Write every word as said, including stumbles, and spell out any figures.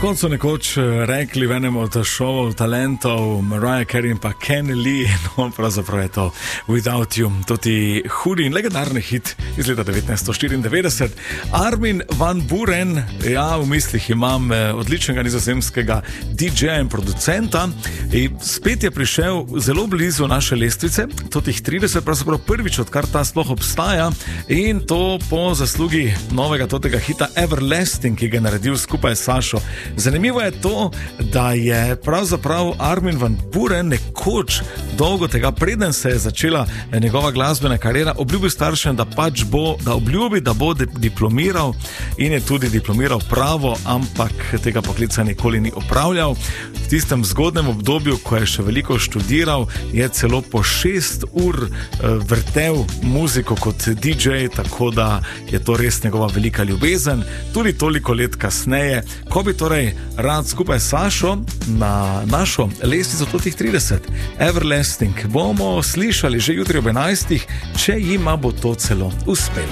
Kot so nekoč rekli v enem od šovov talentov, Mariah Carey in pa Ken Lee, no pravzaprav je to Without You, to ti hudi in legendarni hit iz leta devetnajststo štiriindevetdeset. Armin van Buuren, ja, v mislih imam odličnega nizozemskega didžeja in producenta, in spet je prišel zelo blizu naše lestvice, to tih trideset, pravzaprav prvič, odkar ta sploh obstaja, in to po zaslugi novega totega hita Everlasting, ki ga je naredil skupaj s Sašo. Zanimivo je to, da je pravzaprav Armin van Buuren nekoč dolgo tega, preden se je začela njegova glasbena kariera, obljubil staršem, da pač bo, da obljubi, da bo diplomiral, in je tudi diplomiral pravo, ampak tega poklica nikoli ni opravljal. V tistem zgodnem obdobju, ko je še veliko študiral, je celo po šest ur vrtel muziko kot didžej, tako da je to res njegova velika ljubezen. Tudi toliko let kasneje, ko bi torej rad skupaj s Sašo na našo lestvico totih trideset Everlasting bomo slišali že jutri ob enajstih, če jima bo to celo uspelo.